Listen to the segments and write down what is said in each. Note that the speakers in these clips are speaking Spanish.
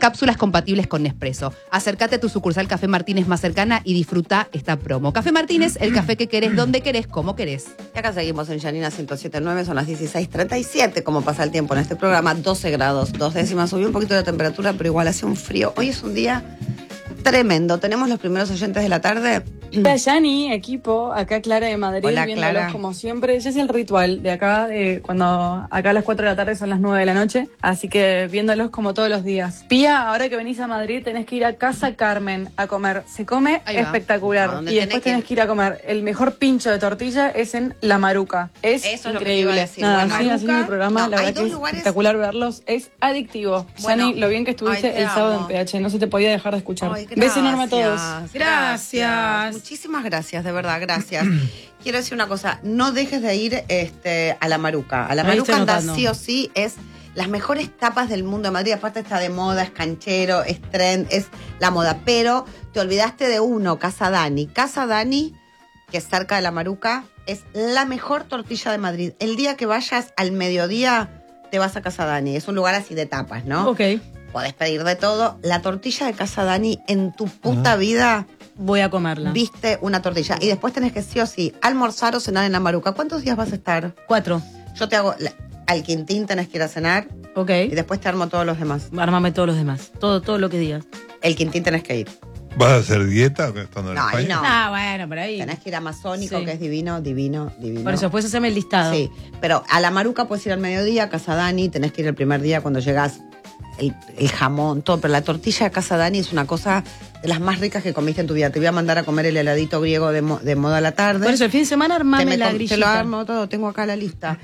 cápsulas compatibles con Nespresso. Acércate a tu sucursal Café Martínez más cercana y disfruta esta promo. Café Martínez, el café que querés, donde querés, como querés. Y acá seguimos en Yanina 107.9, son las 16:37, como pasa el tiempo en este programa, 12 grados, 2 décimas, subió un poquito la temperatura, pero igual hace un frío. Hoy es un día tremendo. Tenemos los primeros oyentes de la tarde. Hola Yani, equipo, acá Clara de Madrid, Hola, viéndolos Clara. como siempre. Ya es el ritual de acá, cuando acá a las 4 de la tarde son las 9 de la noche, así que viéndolos como todos los días. Pía, ahora que venís a Madrid tenés que ir a Casa Carmen a comer. Se come Ahí va. espectacular. ¿A dónde Y después tenés que ir a comer. El mejor pincho de tortilla es en La Maruca. Es Eso es lo que te iba a increíble. decir. Nada, Bueno, siguen Maruca, haciendo mi programa, no, la hay verdad dos que es lugares- espectacular verlos. Es adictivo. Bueno, Yani, lo bien que estuviste ay, te el sábado amo. en PH, no se te podía dejar de escuchar. Ay, Beso enorme a todos. Gracias. Muchísimas gracias, de verdad, gracias. Quiero decir una cosa, no dejes de ir a La Maruca. A La Ahí Maruca estoy anda anotando. sí o sí, es las mejores tapas del mundo de Madrid. Aparte está de moda, es canchero, es trend, es la moda. Pero te olvidaste de uno, Casa Dani. Casa Dani, que es cerca de La Maruca, es la mejor tortilla de Madrid. El día que vayas al mediodía, te vas a Casa Dani. Es un lugar así de tapas, ¿no? Ok, Podés pedir de todo. La tortilla de Casa Dani, en tu puta vida voy a comerla. viste una tortilla. Y después tenés que sí o sí almorzar o cenar en La Maruca. ¿Cuántos días vas a estar? 4. Yo te hago... al Quintín tenés que ir a cenar Ok. y después te armo todos los demás. Ármame todos los demás. Todo lo que digas. El Quintín tenés que ir. ¿Vas a hacer dieta estando en No, ahí España? no. Ah, bueno, por ahí. Tenés que ir a Amazónico, Sí. que es divino, divino, divino. Por eso, después haceme el listado. Sí, pero a La Maruca puedes ir al mediodía, a Casa Dani, tenés que ir el primer día cuando llegás, el jamón, todo. Pero la tortilla de Casa Dani es una cosa de las más ricas que comiste en tu vida. Te voy a mandar a comer el heladito griego de moda a la tarde. Por eso, el fin de semana armame la te grillita. lo armo todo, tengo acá la lista.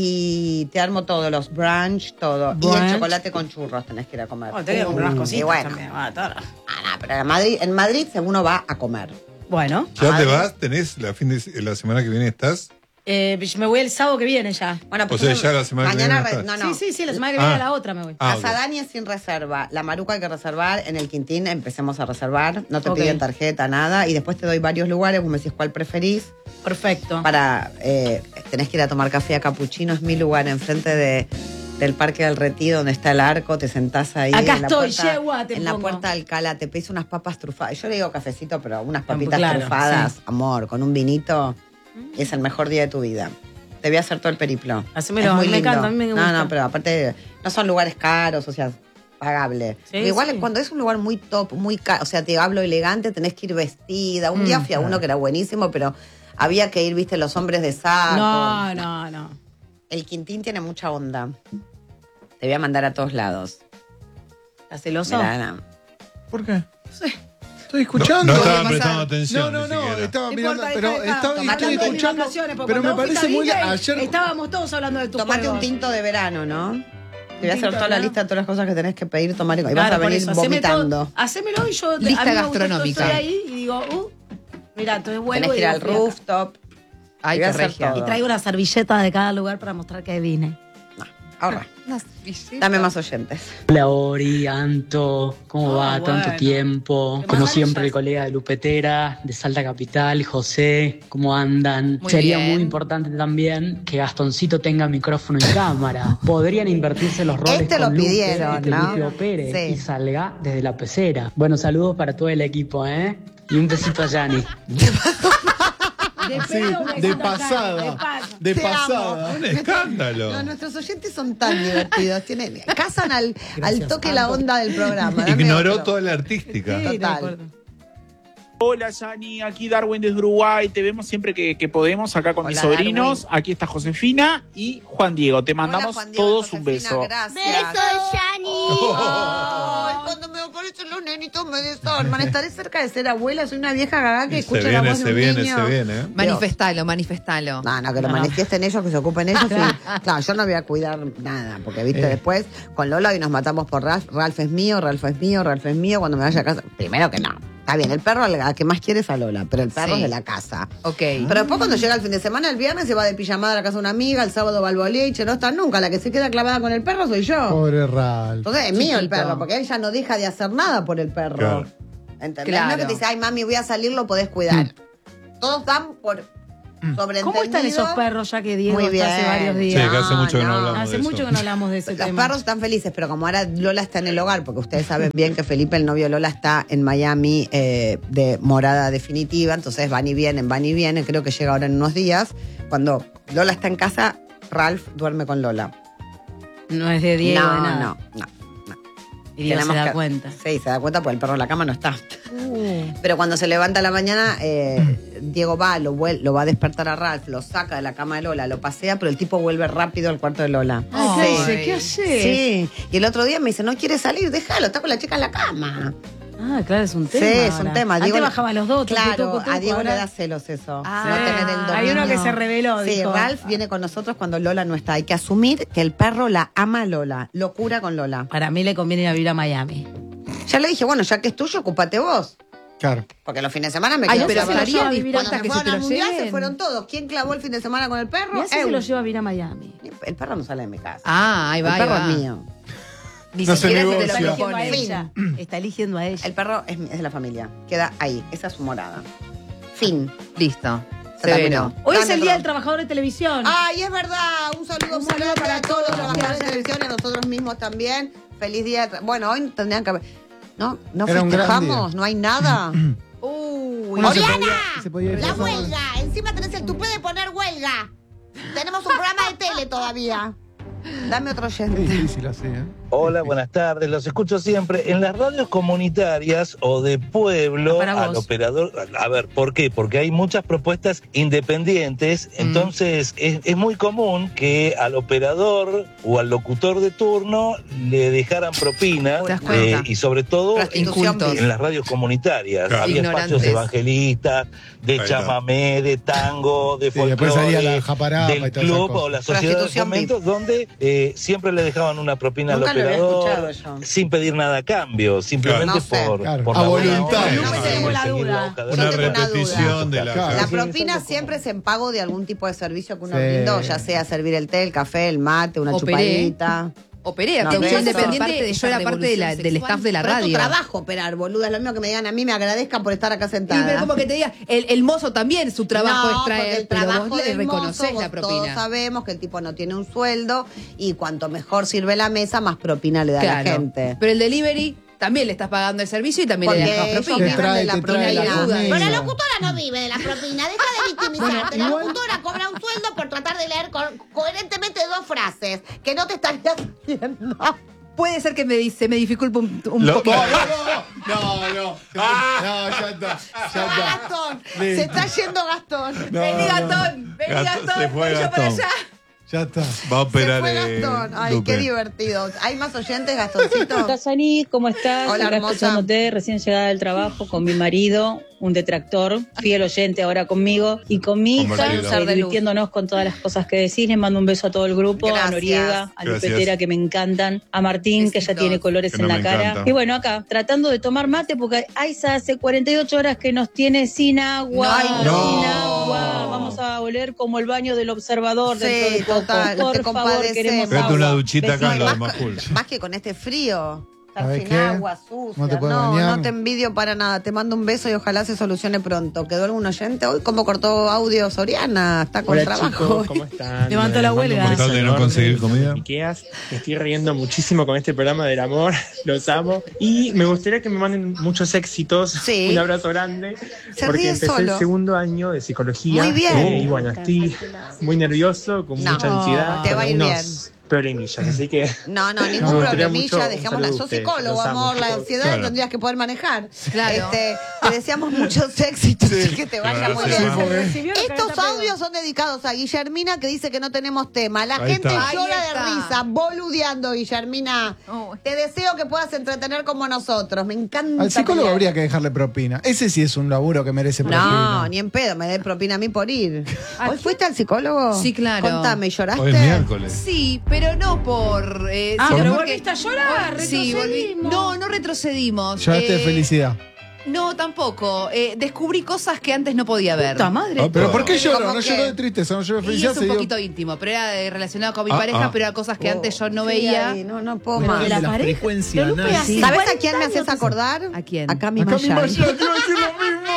Y te armo todo, los brunch, todo. Y Brunch. el chocolate con churros tenés que ir a comer. Oh, te voy a comprar unas Y cositas bueno. también. Ah, todo. Pero en Madrid uno va a comer. Bueno, ¿Ya te vas? ¿Tenés la semana que viene estás? yo me voy el sábado que viene ya. Bueno, O sea, ya la semana que mañana viene no, no. Sí, la semana que viene Ah. a la otra me voy. Ah, Casa ok. Dani es sin reserva. La Maruca hay que reservar. En el Quintín empecemos a reservar. No te Ok. piden tarjeta, nada. Y después te doy varios lugares. Vos me decís cuál preferís. Perfecto. Tenés que ir a tomar café a Capuchino. Es mi lugar enfrente del Parque del Retiro, donde está el arco. Te sentás ahí. Acá en la estoy, puerta, yegua, te en la pongo. puerta de Alcalá. Te pedís unas papas trufadas. Yo le digo cafecito, pero unas papitas Claro, trufadas. sí. Amor, con un vinito. Es el mejor día de tu vida. Te voy a hacer todo el periplo. Hacémelo, Es muy me lindo. encanta, a mí me gusta. No, pero aparte no son lugares caros, o sea, pagable. Sí, Pero igual sí. cuando es un lugar muy top, muy caro, o sea, te hablo elegante, tenés que ir vestida. Un día fui a uno que era buenísimo, pero había que ir, viste, los hombres de saco. No. El Quintín tiene mucha onda. Te voy a mandar a todos lados. ¿Estás celoso? Mirá, no. ¿Por qué? Estoy escuchando. No estaban pasar. prestando atención. No, ni siquiera. estaba No mirando, importa, pero deja. estoy Tomate un escuchando. Pero me parece muy. Ayer. Estábamos todos hablando de tu Tomate un tinto de verano, ¿no? Te voy a hacer toda la lista de todas las cosas que tenés que pedir, tomar y vas a venir vomitando. Hacémelo y yo. Lista a mí me gusta, gastronómica. Estoy ahí y digo, mira, entonces vuelvo Tenés que ir y al digo, fui acá. rooftop. Ay, Te voy a qué hacer regia. todo. Y traigo una servilleta de cada lugar para mostrar que vine. No, ahorra. Unas visitas. Dame más oyentes. Hola Ori, Anto, ¿cómo va? bueno. Tanto tiempo. Qué Como maravillas. siempre, el colega de Lupetera, de Salta Capital, José, ¿cómo andan? Muy Sería bien. muy importante también que Gastoncito tenga micrófono y cámara. Podrían invertirse los roles Este con lo Lupe, pidieron, que ¿no? Lupe opere Sí. y salga desde la pecera. Bueno, saludos para todo el equipo, ¿eh? Y un besito a Yani. Sí, de pasada. De Te pasada. Un escándalo. No, nuestros oyentes son tan divertidos. Casan al toque la onda del programa. Dame Ignoró otro. toda la artística. Sí, total. Hola, Yani, aquí Darwin desde Uruguay. Te vemos siempre que podemos acá con Hola, mis sobrinos. Darwin. Aquí está Josefina y Juan Diego. Te Hola, mandamos Juan Diego, todos un Josefina, beso. Gracias. Yani. Ay, cuando me aparecen los nenitos me desarman. Estaré cerca de ser abuela. Soy una vieja gaga que Y escucha se la viene, voz de se un viene, niño. se viene. Manifestalo. No, que lo manifiesten ellos, que se ocupen ellos. Y, claro, yo no voy a cuidar nada, porque viste, después con Lola y nos matamos por Ralph. Ralph es mío, Ralph es mío, Ralph es mío. Cuando me vaya a casa, primero que no. Está bien, el perro al que más quiere es a Lola, pero el perro Sí. es de la casa. Ok. Pero después cuando llega el fin de semana, el viernes se va de pijamada a la casa de una amiga, el sábado va al boliche, no está nunca. La que se queda clavada con el perro soy yo. Pobre Ralph. Entonces es mío el Chiquito. perro, porque él ya no deja de hacer nada por el perro. Claro. ¿Entendés? Claro. No es que te dice, ay mami, voy a salir, lo podés cuidar. Todos dan por sobreentendido. ¿Cómo están esos perros ya que Diego Muy está hace bien. varios Sí, días? que hace mucho que no hablamos Hace de mucho eso. que no hablamos de ese Los tema. perros están felices, pero como ahora Lola está en el hogar, porque ustedes saben bien que Felipe, el novio de Lola, está en Miami de morada definitiva, entonces van y vienen, creo que llega ahora en unos días. Cuando Lola está en casa, Ralph duerme con Lola. No es de Diego, no, de nada. no. Y Diego se Tenemos da que- cuenta. Sí, se da cuenta porque el perro en la cama no está. Pero cuando se levanta a la mañana, Diego va, lo va a despertar a Ralph, lo saca de la cama de Lola, lo pasea, pero el tipo vuelve rápido al cuarto de Lola. Ay, ¿qué Ay. hace? ¿Qué hace? Sí, y el otro día me dice, no quiere salir, déjalo, está con la chica en la cama. Ah, claro, es un tema. Sí, es ahora. un tema. Antes bajaban los dos. Claro, tucu, a Diego ahora- le da celos eso. Ah, no tener el dominio. hay uno que se reveló, Sí, dijo. Ralph viene con nosotros cuando Lola no está. Hay que asumir que el perro la ama a Lola, lo cura con Lola. Para mí le conviene ir a vivir a Miami. Ya le dije, bueno, ya que es tuyo, ocúpate vos. Claro. Porque los fines de semana me Ay, quedo pero sola. estaría a vivir Cuando dispuesta se que se fueron te al lo mundial, se lleven. fueron todos. ¿Quién clavó el fin de semana con el perro? Mirá si se lo lleva a vivir a Miami. El perro no sale de mi casa. Ah, ahí va. el ahí perro va. es mío. Ni No se siquiera se te negocia. lo Está eligiendo a propone. ella. Está eligiendo a ella. El perro es de la familia. Queda ahí. Esa es su morada. Fin. Listo. Se terminó. Severo. Hoy es Dame el Día otro. del Trabajador de Televisión. Ay, es verdad. Un saludo Un muy saludo grande para a todos los todos. trabajadores de televisión y a nosotros mismos también. Feliz día. Bueno, hoy tendrían que haber. No Era un gran festejamos, día. no hay nada. Uy, Bueno, ¡Oriana! se podía La disfrazar. huelga. Encima tenés el tupé de poner huelga. Tenemos un programa de tele todavía. Dame otro Es oyente. difícil así, ¿eh? Hola, buenas tardes. Los escucho siempre en las radios comunitarias o de pueblo Para al vos. operador. A ver, ¿por qué? Porque hay muchas propuestas independientes. Entonces, es muy común que al operador o al locutor de turno le dejaran propina. ¿Te das cuenta? Y sobre todo Prostitución incultos. en las radios comunitarias. Claro. Había Ignorantes. espacios evangelistas, de Ahí está. chamamé, de tango, de Sí, después salía folclore, la japarapa y del todas esas club cosas. o la sociedad de Prostitución momentos donde siempre le dejaban una propina Nunca al lo había operador escuchado yo. sin pedir nada a cambio, simplemente No sé. por, Claro, por a la buena voluntad. onda, No por me tengo la seguir duda. boca de Yo Una tengo una repetición de la Claro. La Sí, propina siempre es en pago de algún tipo de servicio que uno Sí. brindó, ya sea servir el té, el café, el mate, una Operé. chupadita. Operé, No, acá beso. independiente, yo era parte de del staff de la Pero es tu radio. trabajo operar, boluda. Es lo mismo que me digan a mí, me agradezcan por estar acá Y sentada. como que te diga, el mozo también, su trabajo No, es traer, porque el pero trabajo vos le del reconoces mozo, la vos Todos propina. sabemos que el tipo no tiene un sueldo y cuanto mejor sirve la mesa, más propina le da a la gente. Pero el delivery también le estás pagando el servicio y también le Porque dejas ellos propina. viven Te trae- de la te trae propina. la comida. Pero la locutora no vive de la propina, deja de victimizarte. La igual- locutora cobra un sueldo por tratar de leer coherentemente dos frases que no te estarías haciendo. Puede ser que se me dificulte un Lo- poquito. No, ya está. Gastón, Listo. se está yendo Gastón. No, Vení, no. Gastón, vení, Gastón, Gastón, se fue voy yo para Gastón. allá. Ya está. Va a operar Se fue Gastón. Ay, Lupe. qué divertido. ¿Hay más oyentes, Gastoncito? Casani, ¿cómo estás? Hola, Acá hermosa. escuchándote, recién llegada del trabajo con mi marido, un detractor, fiel oyente ahora conmigo, y con mi hija, Convertido. Ser de luz. divirtiéndonos con todas las cosas que decís. Les mando un beso a todo el grupo, Gracias. a Noriega, a Gracias. Lupetera, que me encantan, a Martín, que ya Besitos. tiene colores Que no en la me cara. encanta. Y bueno, acá, tratando de tomar mate, porque Aiza hace 48 horas que nos tiene sin agua. Ay, no. Sin agua. Vamos a oler como el baño del observador Sí, dentro de poco. total, te Por favor, compadecemos. queremos Pégate agua. una duchita acá en lo de Más Majul. más que con este frío. Estar ¿Sabés sin qué? agua, sucia. No te puedes no, bañar. no te envidio para nada. Te mando un beso y ojalá se solucione pronto. ¿Quedó algún oyente hoy? ¿Cómo cortó audio Soriana? Está con Hola trabajo. chicos, ¿cómo están? Levantó la Les mando huelga. un beso Con tal de no enorme, conseguir comida. Ikeas. Me estoy riendo muchísimo con este programa del amor, los amo. Y me gustaría que me manden muchos éxitos. Sí. Un abrazo grande. Se porque ríe empecé solo. el segundo año de psicología. Muy bien. Y bueno, estoy muy nervioso, con No, mucha ansiedad. te va a ir con bien. unos problemillas, así que No, Me ningún gustaría problemilla, mucho, dejémosla. un saludo Sos a ustedes, psicólogo, los amo, amor, la chicos. ansiedad Claro. tendrías que poder manejar. Claro. Te deseamos muchos éxitos y que te vaya Claro, muy sí, bien. porque- Recibió la Estos careta audios son dedicados a Guillermina, que dice que no tenemos tema. La Ahí gente está. llora Ahí de está. risa, boludeando, Guillermina. Oh. Te deseo que puedas entretener como nosotros. Me encanta. Al psicólogo pelear. habría que dejarle propina. Ese sí es un laburo que merece propina. No, ni en pedo, me dé propina a mí por ir. ¿Hoy fuiste al psicólogo? Sí, claro. Contame, ¿lloraste? Hoy es miércoles. Sí, pero no por. Ah, sino pero porque- volviste a llorar, Sí, volví. retrocedimos. No retrocedimos. Lloraste de felicidad. No, tampoco. Descubrí cosas que antes no podía ver. Puta madre. ¿Pero por qué lloró? ¿Cómo No qué? lloró de tristeza, no lloró de Y felicidad. es se un dio- poquito íntimo, pero era relacionado con mi Ah, pareja, ah. pero eran cosas que antes yo no Sí, veía. ahí, no puedo Pero más. de la la pareja. frecuencia Pero Lupe, anal. hace ¿Sabes a 40 quién me haces años que- acordar? ¿A quién? A Cami Acá mi Mayal. Mayal, te iba a decir lo mismo.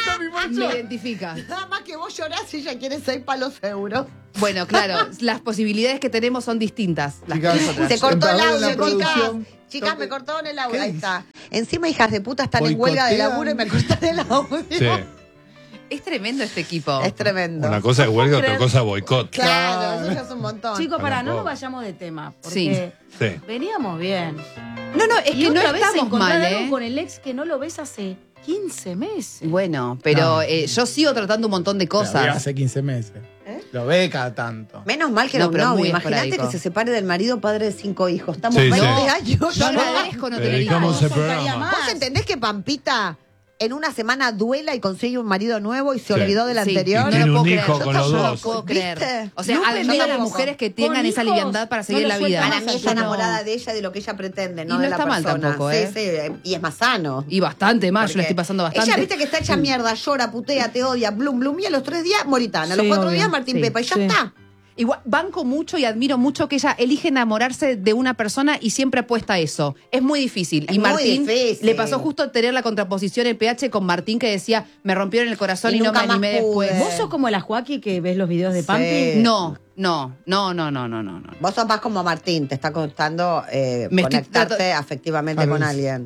Me identifica. Nada más que vos llorás y ella quiere 6 palos euros. Bueno, claro, las posibilidades que tenemos son distintas. Las que Chicas, nosotras. Se cortó el en la audio, chicas. producción. Chicas, me cortaron el audio. ¿Qué Ahí dice? está. Encima, hijas de puta están en huelga de Boicotean. laburo y me cortan el audio. Sí. Es tremendo este equipo. Es tremendo. Una cosa es huelga, otra cosa es boicot. Claro, eso ya es un montón. Chicos, Para no nos poco. vayamos de tema. Sí. Porque Sí. veníamos bien. No, es Y que no otra vez estamos encontrar mal, algo ¿eh? con el ex que no lo ves hace 15 meses. Bueno, pero No. yo sigo tratando un montón de Lo vi cosas. hace 15 meses. Lo ve cada tanto. Menos mal que No, no, pero novio. muy Imagínate esporádico. que se separe del marido padre de 5 hijos. Estamos Sí, 20 sí. años. Yo ¿no? agradezco no Le tener dedicamos hijos. el Soltaría programa. más. ¿Vos entendés que Pampita en una semana duela y consigue un marido nuevo y se Sí. olvidó del Sí, anterior? no Tiene lo un puedo hijo creer. con los Yo no lo dos. puedo creer. ¿Viste? O sea, Lupe, además mira, de las mujeres que tengan con esa hijos, liviandad para seguir no la lo vida. sueltan Para mí Yo está no. enamorada de ella y de lo que ella pretende, no Y no de la está mal persona. tampoco, ¿eh? Sí, sí, y es más sano. Y bastante más, yo la Porque estoy pasando bastante. Ella, viste que está hecha mierda, llora, putea, te odia, blum, blum, y a los 3 días, Moritana. A los Sí, 4 obvio. días, Martín Sí, Pepa, y ya sí. está. Igual, banco mucho y admiro mucho que ella elige enamorarse de una persona y siempre apuesta a eso. Es muy difícil. Es y muy Martín difícil. le pasó justo tener la contraposición en PH con Martín que decía, me rompieron el corazón Y y, no me nunca más animé pude. después. ¿Vos sos como la Joaquí que ves los videos de Sí. Pampi? No. Vos sos más como Martín, te está costando Me estoy conectarte afectivamente Claro, con es- alguien.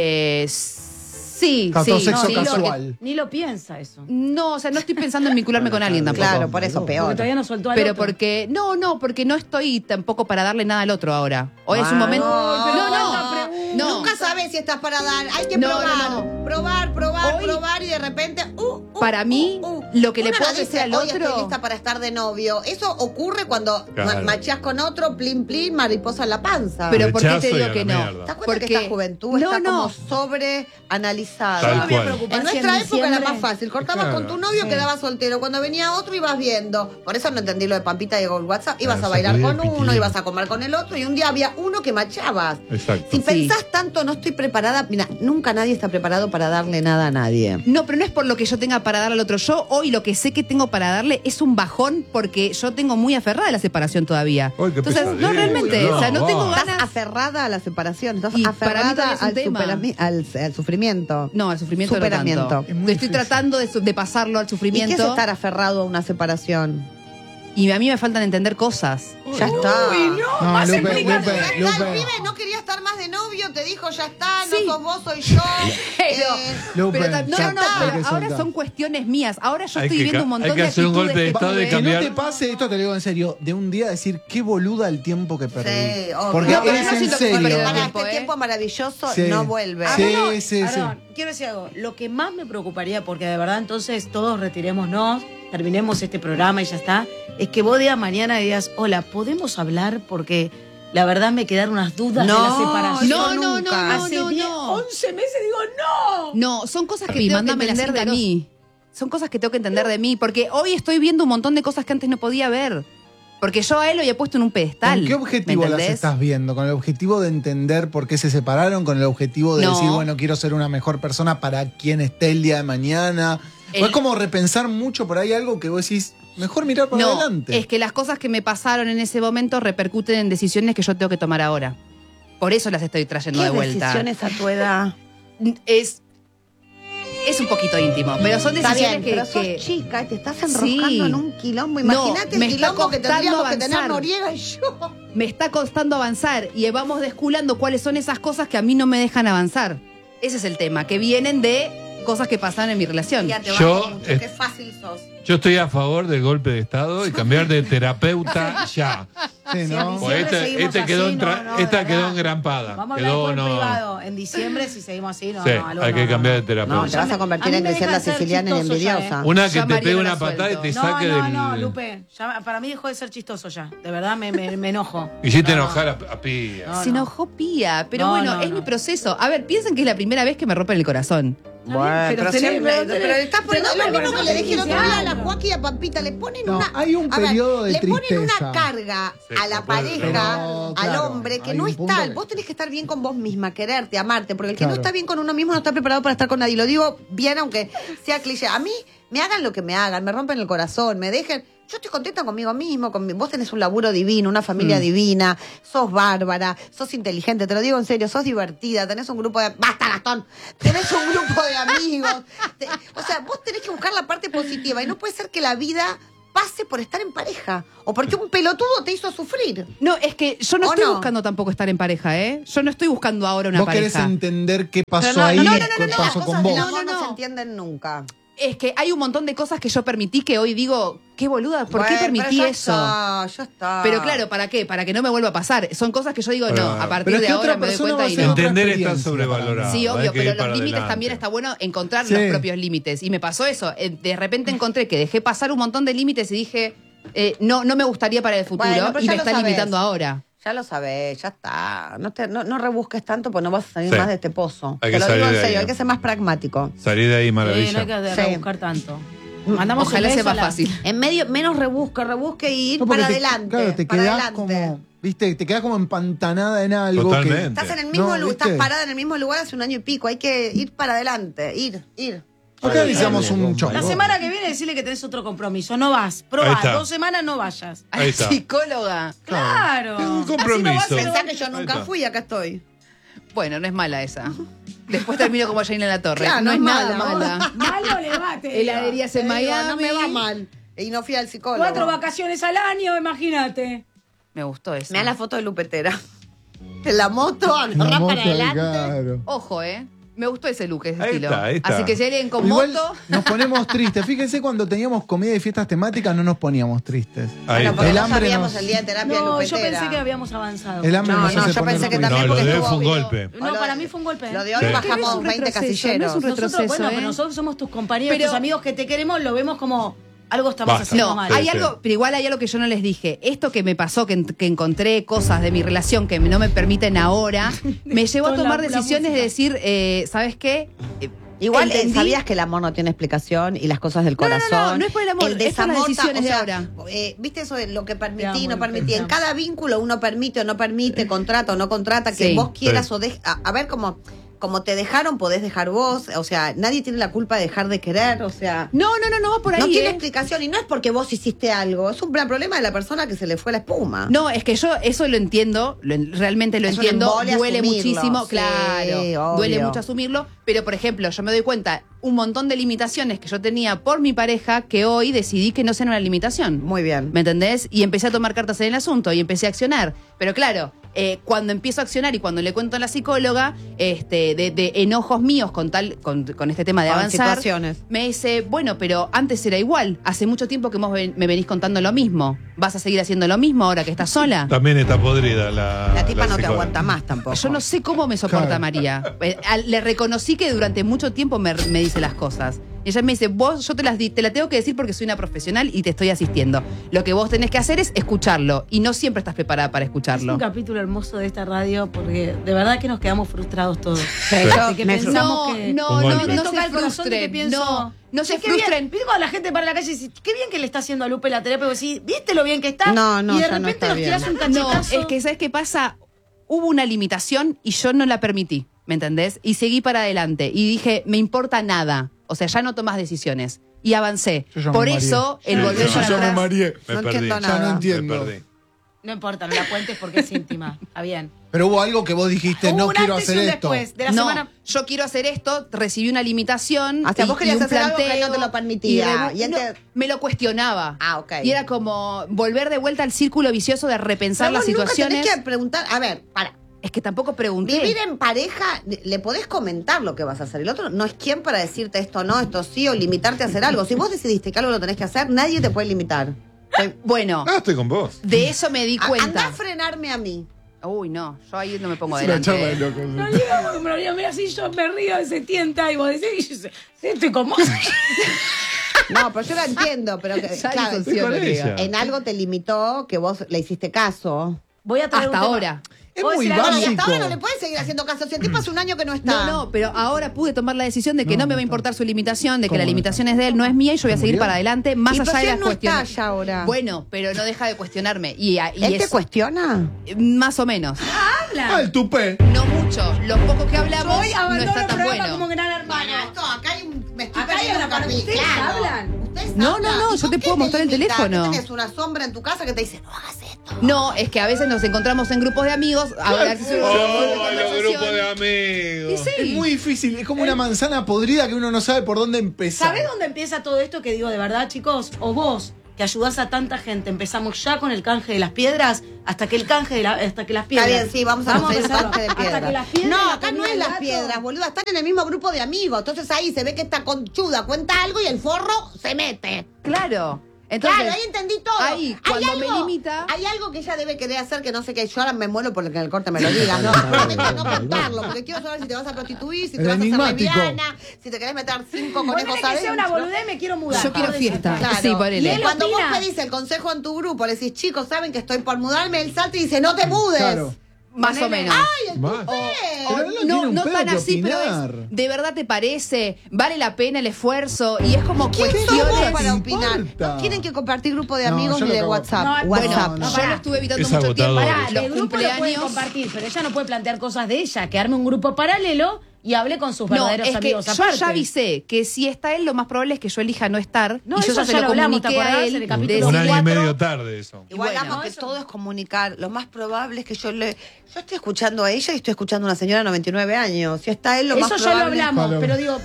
Sí, Tanto sí. sexo sí, casual. Ni lo piensa eso. No, o sea, no estoy pensando en vincularme con alguien tampoco. Claro, por eso Porque peor. todavía no soltó al Pero otro. porque, porque no estoy tampoco para darle nada al otro ahora. Hoy es un Ah, momento. no, no. Nunca sabes si estás para dar. Hay que No, probar. no, Probar, Hoy- probar y de repente. Para mí, lo que le Uno puedo no decir dice, al hoy estoy otro. lista para estar de novio. Eso ocurre cuando Claro. macheás con otro, plin, plin, mariposa en la panza. Pero ¿por qué te Rechazo y digo a que la no? ¿Te mierda. das cuenta que Porque- esta juventud No, está no. como sobreanalizada? Tal Yo me voy a cual. preocupar En si nuestra época era diciembre- más fácil. Cortabas Claro. con tu novio, Sí. quedabas soltero. Cuando venía otro, ibas viendo. Por eso no entendí lo de Pampita y el WhatsApp. Ibas Claro, a bailar sacudí con el uno, pitilín. ibas a comer con el otro. Y un día había uno que machabas. Exacto. Si pensás tanto, no estoy preparada. Mira, nunca nadie está preparado para darle nada a nadie. No, pero no es por lo que yo tenga para darle al otro. Yo hoy lo que sé que tengo para darle es un bajón porque yo tengo muy aferrada la separación todavía. Ay, qué Entonces, pesadilla. no realmente, o sea, no tengo Estás ganas. aferrada a la separación. Estás Y para mí aferrada también es un al, tema. al sufrimiento. No, al sufrimiento no Superamiento. tanto. Es muy Estoy difícil. tratando de pasarlo al ¿Y qué es sufrimiento estar aferrado a una separación? y a mí me faltan entender cosas. Ya está. No, Lupe, El Lupe. pibe no quería estar más de novio, te dijo ya está, Sí. no sos vos, soy yo. Lupe, Pero no, ya no, está, hay pero que ahora soltar. son cuestiones mías. Ahora yo Hay estoy que viviendo ca- un montón hay que de hacer un actitudes golpe de que estado tuve. de Que no cambiar. te pase, esto te lo digo en serio, de un día decir qué boluda el tiempo que perdí. Sí, obvio. Porque No, pero es no en siento que fue serio. pérdida de Para tiempo, este ¿eh? tiempo maravilloso Sí. no vuelve. Sí, no, sí, sí. perdón, quiero decir algo. Lo que más me preocuparía, porque de verdad entonces todos retirémonos, terminemos este programa y ya está, es que vos digas mañana y digas, hola, ¿podemos hablar? Porque la verdad me quedaron unas dudas de la No, separación. No, no, nunca. no, no, Hace no, 10, no. 11 meses digo, no. No, son cosas que Papi, tengo que mándame la entender de cinta mí. Son cosas que tengo que entender de mí. Porque hoy estoy viendo un montón de cosas que antes no podía ver. Porque yo a él lo había puesto en un pedestal. ¿Con qué objetivo ¿me las entendés? estás viendo? ¿Con el objetivo de entender por qué se separaron? ¿Con el objetivo de No. decir, bueno, quiero ser una mejor persona para quien esté el día de mañana? ¿O es como repensar mucho por ahí algo que vos decís, mejor mirar para No, adelante? es que las cosas que me pasaron en ese momento repercuten en decisiones que yo tengo que tomar ahora. Por eso las estoy trayendo ¿Qué de vuelta. decisiones a tu edad? Es un poquito íntimo, pero son Está decisiones bien, pero sos que chica y te estás enroscando Sí. en un quilombo. No, Imagínate me el está quilombo que costando tendríamos que tener avanzar. Noriega y yo. me está costando avanzar y vamos desculando cuáles son esas cosas que a mí no me dejan avanzar. Ese es el tema, que vienen de cosas que pasaron en mi relación. Ya te Yo, banco mucho, qué fácil sos. Yo estoy a favor del golpe de Estado y cambiar de terapeuta ya. Sí, ¿no? Sí, Pues Diciembre seguimos quedó así, no, de esta verdad. quedó engrampada. Vamos a Quedó, hablar por no. privado. En diciembre, si seguimos así, no. Sí, no, algo hay no, que no, cambiar no. de terapeuta. No, te vas a convertir A mí en me deja Griselda de ser Siciliana y chistoso ya, envidiosa. Una Ya que te Mariela pegue la una patada y suelto. te No, saque no, del. no, Lupe. Ya, para mí dejó de ser chistoso ya. De verdad me enojo. Hiciste No, no. enojar a Pía. No, Se enojó Pía, pero No, bueno, no, es no. mi proceso. A ver, piensen que es la primera vez que me rompen el corazón. Bueno, pero tenés- siempre. pero Pero estás poniendo tenés- lo mismo pero que le dije el otro tenés día a la 15 Joaquín y a Pampita. Le ponen No, una. hay un a ver, periodo de le ponen tristeza. una carga Sí, a la no puede- pareja, Pero, al claro, hombre, que hay no un es punto tal. que- Vos tenés que estar bien con vos misma, quererte, amarte, porque el que Claro. no está bien con uno mismo no está preparado para estar con nadie. Lo digo bien, aunque sea cliché. A mí me hagan lo que me hagan, me rompen el corazón, me dejen. yo estoy contenta conmigo mismo, vos tenés un laburo divino, una familia divina, sos bárbara, sos inteligente, te lo digo en serio, sos divertida, tenés un grupo de... ¡Basta, Gastón! Tenés un grupo de amigos. O sea, vos tenés que buscar la parte positiva y no puede ser que la vida pase por estar en pareja o porque un pelotudo te hizo sufrir. No, es que yo no estoy buscando tampoco estar en pareja, ¿eh? Yo no estoy buscando ahora una pareja. Vos querés entender qué pasó ahí, qué pasó con vos. No se entienden nunca. Es que hay un montón de cosas que yo permití que hoy digo, qué boluda, ¿por qué permití eso? Ya está. Pero claro, ¿para qué? Para que no me vuelva a pasar. Son cosas que yo digo, no, a partir de ahora me doy cuenta y no. Entender está sobrevalorado. Sí, obvio, pero los límites adelante. también está bueno encontrar los propios límites. Y me pasó eso. De repente encontré que dejé pasar un montón de límites y dije, no me gustaría para el futuro y me está limitando ahora. Ya lo sabés, ya está. No rebusques tanto porque no vas a salir más de este pozo. Hay Te que lo salir digo en de ahí, serio, hay ¿no? que ser más pragmático. Salir de ahí, maravilla. no hay que rebuscar tanto. Mandamos Ojalá un beso sea a más fácil. En medio, menos rebusque y ir No, porque para te- adelante. Claro, te para quedás adelante. como, viste, te quedás como empantanada en algo. Totalmente. Estás en el mismo No, lugar, ¿viste? estás parada en el mismo lugar hace un año y pico. Hay que ir para adelante, ir. Acá decíamos un chongo. La semana que viene decirle que tenés otro compromiso. No vas. Ahí Probá. está. 2 semanas no vayas. Ahí está. Psicóloga. Claro. Es un Así no compromiso. vas a- Pensá que yo nunca Ahí está. fui y acá estoy. Bueno, no es mala esa. Después termino como Jane en la Torre. Claro, no es mala, nada mala. Malo le bate. Heladerías en Te digo, Miami. no me va mal. Y no fui al psicólogo. 4 vacaciones al año, imagínate. Me gustó eso. Me da la foto de Lupetera. En la moto, La agarrá moto, para adelante. claro. Ojo, Me gustó ese look, ese Ahí estilo. está, ahí está. Así que si alguien con Igual moto... nos ponemos tristes. Fíjense, cuando teníamos comida y fiestas temáticas no nos poníamos tristes. Ahí Bueno, está. porque El no hambre sabíamos nos- el día de terapia de No, Lupetera. yo pensé que habíamos avanzado. El hambre No, nos no, hace yo poner pensé que ruido. también No, lo porque de hoy estuvo fue un bien. golpe. No, para mí fue un golpe. Lo de hoy Sí. bajamos no es un 20 retroceso, casilleros. no es un Nosotros, retroceso, bueno, pero nosotros somos tus compañeros, Pero- tus amigos que te queremos, lo vemos como algo estamos Basta. haciendo No, mal. hay Sí, algo, pero igual hay algo que yo no les dije. Esto que me pasó, que encontré cosas de mi relación que no me permiten ahora, me llevó a Toda tomar la decisiones de música. decir, ¿sabes qué? Igual Entendí- sabías que el amor no tiene explicación y las cosas del No, no, no, corazón. no es por el amor, es por las decisiones de ahora. ¿Viste eso de lo que permití Te y amo, no permití? te En amo. cada vínculo uno permite o no permite, contrata o no contrata, que Sí. vos quieras Sí. o a ver, como te dejaron, podés dejar vos. O sea, nadie tiene la culpa de dejar de querer. O sea, No va por ahí. no tiene explicación y no es porque vos hiciste algo. Es un gran problema de la persona que se le fue la espuma. No, es que yo eso lo entiendo, realmente lo Es un entiendo, embole duele asumirlo, muchísimo, sí, claro, obvio. duele mucho asumirlo, pero por ejemplo, yo me doy cuenta un montón de limitaciones que yo tenía por mi pareja que hoy decidí que no sean una limitación. Muy bien. ¿Me entendés? Y empecé a tomar cartas en el asunto y empecé a accionar. Pero claro, cuando empiezo a accionar y cuando le cuento a la psicóloga de enojos míos con este tema de Con avanzar, situaciones. me dice, bueno, pero antes era igual. Hace mucho tiempo que vos me venís contando lo mismo. ¿Vas a seguir haciendo lo mismo ahora que estás sola? También está podrida la. La tipa no te psicóloga. aguanta más tampoco. Yo no sé cómo me soporta Claro. María. Le reconocí que durante mucho tiempo me dice las cosas. Y ella me dice, yo te la tengo que decir porque soy una profesional y te estoy asistiendo. Lo que vos tenés que hacer es escucharlo. Y no siempre estás preparada para Es escucharlo. un capítulo hermoso de esta radio porque de verdad que nos quedamos frustrados todos. Sí. De que Me pensamos No, que... no, Un no, golpe. Me no toca se el corazón de que frustren. pienso, No se "Che, qué bien". frustren. ¿Viste cuando la gente para la calle y dice, qué bien que le está haciendo a Lupe la terapia? Y vos decís, ¿viste lo bien que está? No, no, y de ya no repente está nos bien. tirás un No, cachetazo. es que ¿sabes qué pasa? Hubo una limitación y yo no la permití, ¿me entendés? Y seguí para adelante y dije, me importa nada. O sea, ya no tomás decisiones. Y avancé. Yo ya Por me eso, mareé. el Sí, volver yo para ya me atrás... mareé. Me No perdí. entiendo Ya nada. no Me entiendo. perdí. No importa, no la cuentes porque es íntima. Está bien. Pero hubo algo que vos dijiste, Hubo no un quiero antes y hacer un esto. después de la No, semana. yo quiero hacer esto, recibí una limitación. O sea, vos querías un hacer algo que planteo, él no te lo permitía. y Y él no, te- me lo cuestionaba. Ah, ok. Y era como volver de vuelta al círculo vicioso de repensar Pero las vos nunca situaciones. tenés que preguntar, a ver, para. Es que tampoco pregunté. Vivir en pareja, le podés comentar lo que vas a hacer. El otro no es quien para decirte esto no, esto sí, o limitarte a hacer algo. Si vos decidiste que algo lo tenés que hacer, nadie te puede limitar. Bueno, Ah, estoy con vos. de eso me di Andá cuenta. a frenarme a mí. Uy, no, yo ahí no me pongo Es una delante. charla de locos. No digo, me lo digo, mira, así yo me río, se tienta y vos decís, y yo sé, sí, estoy como... No, pero yo lo entiendo, pero que, Ya claro, disoció, con amiga. ella. en algo te limitó que vos le hiciste caso. Voy a traer Hasta un tema. ahora. Es Vos muy decís, Bueno, y básico. hasta ahora no le puedes seguir haciendo caso. Si el tipo hace un año que no está. No, pero ahora pude tomar la decisión de que no me va a importar su limitación, de que ¿Cómo la no limitación es de él, no es mía y yo voy a seguir murió? para adelante, más Y allá pero de si las él no está cuestiones. ya ahora. Bueno, pero no deja de cuestionarme. Y ¿Él te eso, cuestiona? más o menos. Ah, el tupé. No mucho. Lo poco que hablamos Hoy no abandono está el tan programa bueno. como gran hermano. Bueno, esto, acá hay un... Me estoy Acá hay perdiendo una un ¿Ustedes claro. hablan? Ustedes haces No, nada. no, ¿Y yo por te qué puedo mostrar el limita? teléfono. ¿Que tenés una sombra en tu casa que te dice, no hagas esto? No, es que a veces nos encontramos en grupos de amigos. Ahora, Los grupos de amigos. Y sí. Es muy difícil, es como una manzana podrida que uno no sabe por dónde empezar. ¿Sabés dónde empieza todo esto que digo de verdad, chicos? O vos, que ayudás a tanta gente. Empezamos ya con el canje de las piedras hasta que el canje hasta que las piedras. Está bien, sí, vamos a hacer el empezar canje de hasta que piedras. las piedras. No, la acá no comida es del las gato. piedras, boluda. Están en el mismo grupo de amigos. Entonces ahí se ve que esta conchuda cuenta algo y el forro se mete. Claro. Entonces, claro, ahí entendí todo. Ahí, cuando me limita. Hay algo que ella debe querer hacer que no sé qué. Yo ahora me muero porque en el corte me lo digas. No, no contarlo, porque quiero saber si te vas a prostituir, si te El vas a hacer enigmático. lesbiana, si te querés meter 5 conejos Ponele que adentro. sea una boludez, me quiero mudar. Yo quiero fiesta. Claro. Sí, Y ponele. él cuando vos opina. pedís el consejo en tu grupo, le decís, chicos, saben que estoy por mudarme, él salta y dice, no te mudes. Claro. Más o menos. ¡Ay, el Más. tupé! Pero él no No, tiene un no pedo tan que así, pero opinar. es, ¿de verdad te parece? ¿Vale la pena el esfuerzo? Y es como ¿Quién somos cuestiones. para ¿Te opinar? importa? No tienen que compartir grupo de No, amigos yo ni lo de cago. WhatsApp. No, WhatsApp. no, Yo lo estuve evitando Es mucho tiempo. agotador. Para los El grupo lo puede cumpleaños. compartir, pero ella no puede plantear cosas de ella. Que arme un grupo paralelo y hable con sus No, verdaderos es que amigos yo aparte. ya avisé que si está él, lo más probable es que yo elija no estar. No, y yo eso ya se ya lo lo hablamos, ¿te comuniqué a acordás? él. En el capítulo de Un año y 4. medio tarde eso. Igual Bueno. amo que todo es comunicar. Lo más probable es que yo estoy escuchando a ella y estoy escuchando a una señora de 99 años. Si está él, lo más Eso ya probable. lo hablamos, Claro. pero digo,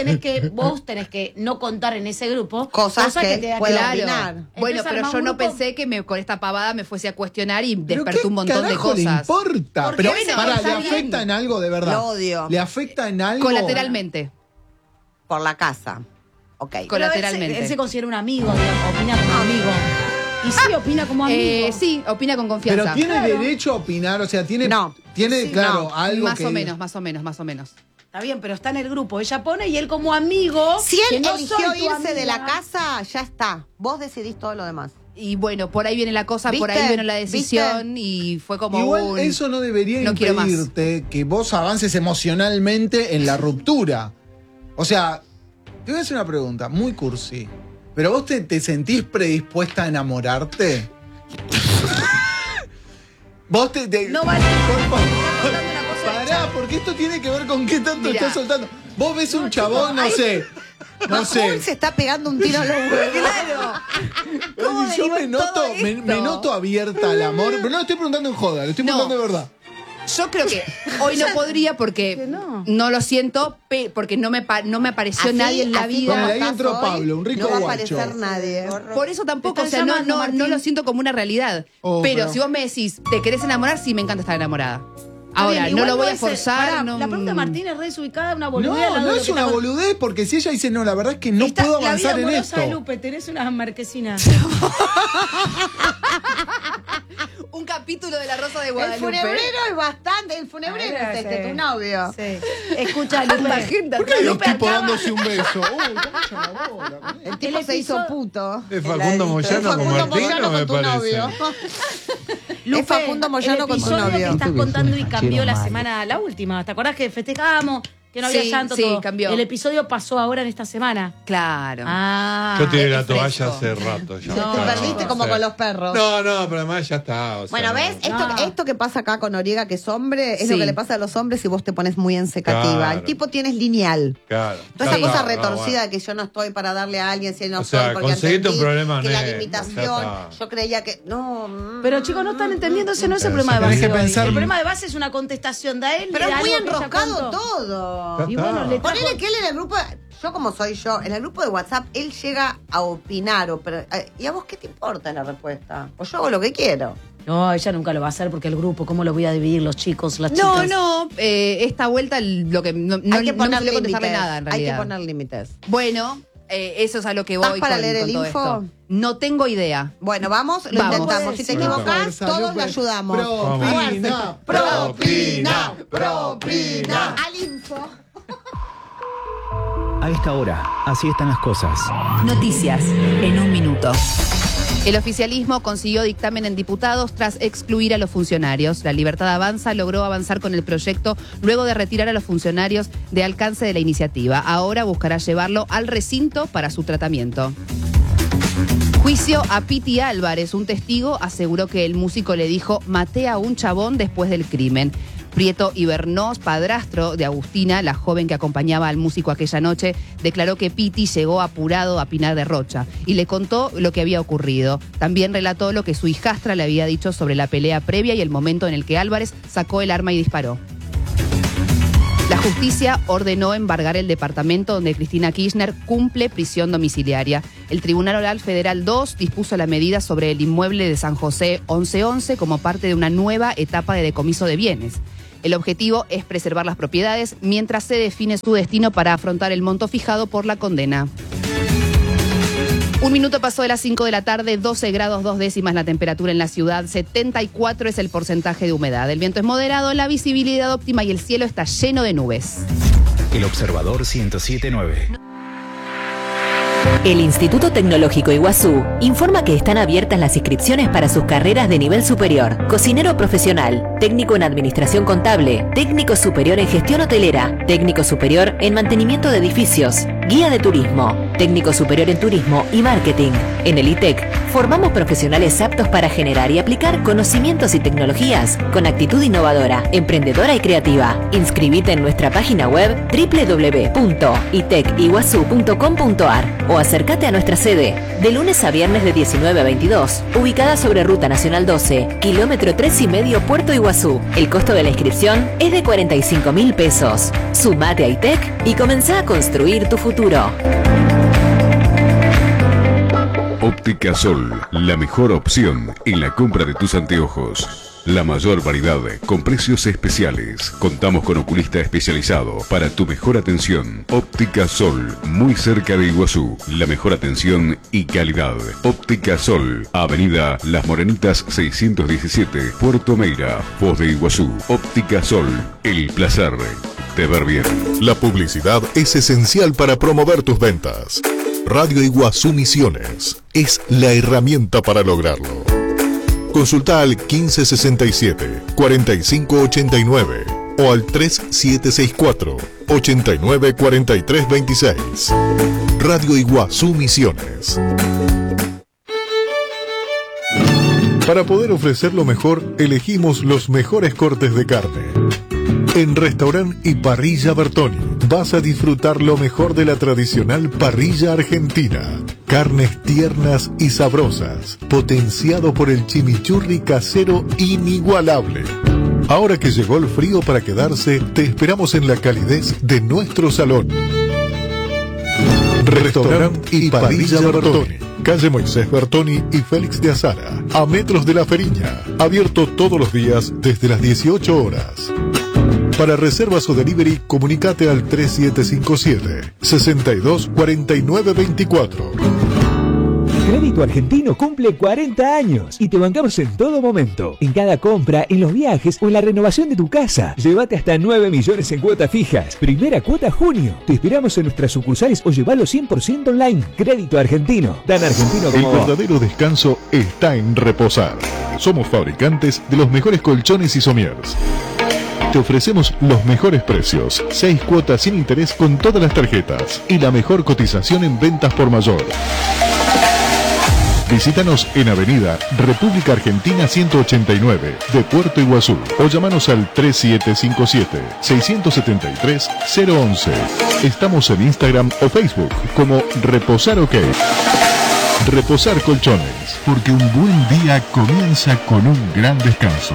vos tenés que no contar en ese grupo Cosas que te puedo claro. opinar. Bueno, Empieza a pero armar yo un no grupo. pensé que con esta pavada me fuese a cuestionar y ¿Pero despertó qué un montón de carajo le cosas. importa? Porque Pero bueno, pará, está ¿le bien. afecta en algo de verdad? Lo odio. ¿Le afecta en algo? Colateralmente. Por la casa. Ok. Pero Colateralmente. Él se considera un amigo, digamos, opina como amigo. Y sí, opina como amigo. Sí, opina con confianza. Pero tiene derecho a opinar, o sea, tiene, No. tiene Sí, claro, no. algo más que... o menos, más o menos, más o menos. Está bien, pero está en el grupo. Ella pone y él como amigo. Si que él no eligió soy tu irse de la amiga. casa, ya está. Vos decidís todo lo demás. Y bueno, por ahí viene la cosa, por ¿Viste? ahí viene la decisión y fue como Igual eso no debería no quiero más. impedirte que vos avances emocionalmente en la ruptura. O sea, te voy a hacer una pregunta, muy cursi. ¿Pero vos te sentís predispuesta a enamorarte? Vos te... No vale. Por favor. Está contando una cosa Pará, hecha. porque esto tiene que ver con qué tanto Mirá. estás soltando. Vos ves un chabón, no sé. No Majul sé. se está pegando un tiro a los huevos. ¿Cómo Si yo derivó me en todo noto, me esto? noto abierta al amor, pero no lo estoy preguntando en joda, lo estoy No. preguntando de verdad. Yo creo que hoy no podría porque no lo siento, porque no me apareció Así- nadie en la así vida. como Ahí estás entró hoy, Pablo, un rico no va a guacho. aparecer nadie. Por eso tampoco, Te o sea, están no, llamando, no, Martín. no lo siento como una realidad. Oh, pero si vos me decís, ¿te querés enamorar? Sí, me encanta estar enamorada. Está Ahora, bien, no igual lo voy a es- forzar. pará, no- La pregunta de Martín es re desubicada, una boludez. al No, lado no de lo es que una está con- boludez, porque si ella dice, no, la verdad es que no Esta- puedo la avanzar vida en amorosa esto. de Lupe, tenés una marquesina. Un capítulo de La Rosa de El Guadalupe. funebrero es bastante. El funebrero es tu novio. Sí. Escucha, Lupe. Agenda. ¿Por qué hay un Lupe tipo acaba- dándose un beso? Uy, cómo la bola. El tipo se hizo puto. Es Facundo Moyano con Facundo Martino, Moyano me con tu parece. novio. Lupe, Es Facundo Moyano con tu El episodio novio. que estás Siento que contando sos y un cambió fachero la malo. semana, la última. ¿Te acordás que festejábamos? Que no había Sí, llanto, sí, todo. cambió. El episodio pasó ahora en esta semana. Claro. Ah. Yo tiré la es fresco. toalla hace rato. Ya Te está, perdiste o como sea. con los perros. No, pero además ya está. o sea, Bueno, ¿ves? No. Esto que pasa acá con Noriega, que es hombre, es Sí. lo que le pasa a los hombres si vos te pones muy ensecativa. Claro. El tipo tienes lineal. Claro. Toda Ya esa cosa está, retorcida bueno. de que yo no estoy para darle a alguien si él no O sea, soy porque conseguiste entendí un problema que la negro, limitación, ya está. yo creía que no. Pero chicos, no están entendiendo, ese no es el Pero problema de tenés base. que hoy. pensar- El problema de base es una contestación de él. Pero de es muy algo que ella enroscado contó. todo. Y Ya bueno, está. le trajo- Ponele que él en el grupo, yo como soy yo, en el grupo de WhatsApp, él llega a opinar. ¿Y a vos qué te importa la respuesta? O yo hago lo que quiero. No, ella nunca lo va a hacer porque el grupo, ¿cómo lo voy a dividir los chicos, las chicas? No, esta vuelta lo que no Hay que no me poner salió contestarle límites. nada en Hay que realidad. poner límites. Bueno, eso es a lo que voy ¿Estás para con, leer el con todo info? esto. No tengo idea. Bueno, vamos, lo Vamos. intentamos. Si te Bueno. equivocás, Fuerza, todos Lupe. lo ayudamos. Propina, propina, propina. Al info. A esta hora, así están las cosas. Noticias en un minuto. El oficialismo consiguió dictamen en diputados tras excluir a los funcionarios. La Libertad Avanza logró avanzar con el proyecto luego de retirar a los funcionarios de alcance de la iniciativa. Ahora buscará llevarlo al recinto para su tratamiento. Juicio a Piti Álvarez. Un testigo aseguró que el músico le dijo: maté a un chabón después del crimen. Prieto Ibernós, padrastro de Agustina, la joven que acompañaba al músico aquella noche, declaró que Pitti llegó apurado a Pinar de Rocha y le contó lo que había ocurrido. También relató lo que su hijastra le había dicho sobre la pelea previa y el momento en el que Álvarez sacó el arma y disparó. La justicia ordenó embargar el departamento donde Cristina Kirchner cumple prisión domiciliaria. El Tribunal Oral Federal 2 dispuso la medida sobre el inmueble de San José 1111 como parte de una nueva etapa de decomiso de bienes. El objetivo es preservar las propiedades mientras se define su destino para afrontar el monto fijado por la condena. 1 minuto pasó de las 5 de la tarde, 12 grados 2 décimas la temperatura en la ciudad, 74 es el porcentaje de humedad. El viento es moderado, la visibilidad óptima y el cielo está lleno de nubes. El Observador 107.9. El Instituto Tecnológico Iguazú informa que están abiertas las inscripciones para sus carreras de nivel superior: cocinero profesional, técnico en administración contable, técnico superior en gestión hotelera, técnico superior en mantenimiento de edificios, guía de turismo, técnico superior en turismo y marketing. En el ITEC formamos profesionales aptos para generar y aplicar conocimientos y tecnologías con actitud innovadora, emprendedora y creativa. Inscribite en nuestra página web www.iteciguazú.com.ar o acércate a nuestra sede de lunes a viernes de 19 a 22, ubicada sobre Ruta Nacional 12, kilómetro 3,5 Puerto Iguazú. El costo de la inscripción es de 45.000 pesos. Sumate a ITEC y comenzá a construir tu futuro. Óptica Sol, la mejor opción en la compra de tus anteojos. La mayor variedad con precios especiales. Contamos con oculista especializado para tu mejor atención. Óptica Sol, muy cerca de Iguazú. La mejor atención y calidad. Óptica Sol, Avenida Las Morenitas 617, Puerto Meira, Foz de Iguazú. Óptica Sol, el placer de ver bien. La publicidad es esencial para promover tus ventas. Radio Iguazú Misiones es la herramienta para lograrlo. Consulta al 1567-4589 o al 3764-894326. Radio Iguazú Misiones. Para poder ofrecer lo mejor, elegimos los mejores cortes de carne. En Restaurant y Parrilla Bertoni vas a disfrutar lo mejor de la tradicional parrilla argentina. Carnes tiernas y sabrosas, potenciado por el chimichurri casero inigualable. Ahora que llegó el frío para quedarse, te esperamos en la calidez de nuestro salón. Restaurant y Parrilla Bertoni, calle Moisés Bertoni y Félix de Azara, a metros de La Feriña. Abierto todos los días desde las 18 horas. Para reservas o delivery, comunicate al 3757-624924. Crédito Argentino cumple 40 años y te bancamos en todo momento. En cada compra, en los viajes o en la renovación de tu casa. Llévate hasta 9 millones en cuotas fijas. Primera cuota junio. Te esperamos en nuestras sucursales o llevalo 100% online. Crédito Argentino. Tan argentino como El verdadero descanso está en reposar. Somos fabricantes de los mejores colchones y somiers. Te ofrecemos los mejores precios, 6 cuotas sin interés con todas las tarjetas y la mejor cotización en ventas por mayor. Visítanos en Avenida República Argentina 189 de Puerto Iguazú o llamanos al 3757-673-011. Estamos en Instagram o Facebook como Reposar OK. Reposar Colchones, porque un buen día comienza con un gran descanso.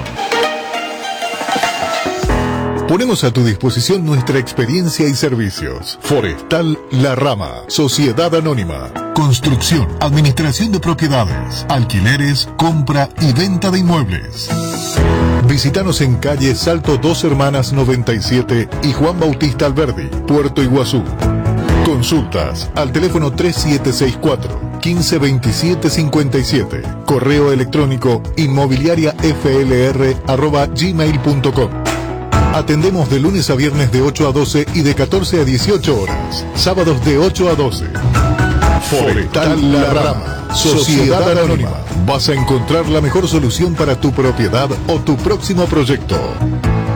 Ponemos a tu disposición nuestra experiencia y servicios. Forestal La Rama, Sociedad Anónima. Construcción, administración de propiedades, alquileres, compra y venta de inmuebles. Visítanos en calle Salto Dos Hermanas 97 y Juan Bautista Alberdi, Puerto Iguazú. Consultas al teléfono 3764-152757. Correo electrónico inmobiliariaflr@gmail.com. Atendemos de lunes a viernes de 8 a 12 y de 14 a 18 horas. Sábados de 8 a 12. Forestal La Rama, Sociedad Anónima. Vas a encontrar la mejor solución para tu propiedad o tu próximo proyecto.